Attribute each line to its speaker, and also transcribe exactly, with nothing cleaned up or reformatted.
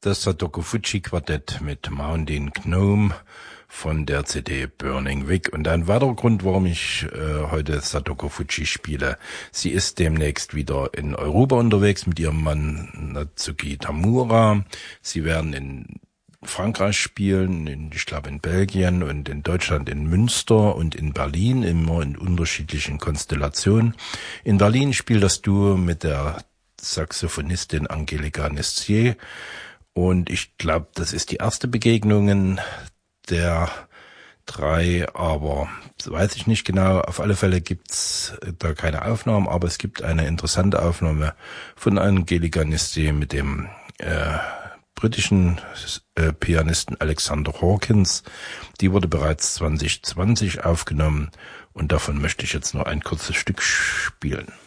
Speaker 1: Das Sadako Fuji Quartett mit Mountain Gnome von der C D Burning Wig. Und ein weiterer Grund, warum ich äh, heute Sadako Fuji spiele. Sie ist demnächst wieder in Europa unterwegs mit ihrem Mann Natsuki Tamura. Sie werden in Frankreich spielen, in, ich glaube in Belgien und in Deutschland in Münster und in Berlin, immer in unterschiedlichen Konstellationen. In Berlin spielt das Duo mit der Saxophonistin Angelika Nestier. Und ich glaube, das ist die erste Begegnung der drei, aber das weiß ich nicht genau. Auf alle Fälle gibt's da keine Aufnahmen, aber es gibt eine interessante Aufnahme von Angelika Nestier mit dem äh, britischen äh, Pianisten Alexander Hawkins. Die wurde bereits zwanzig zwanzig aufgenommen und davon möchte ich jetzt noch ein kurzes Stück spielen.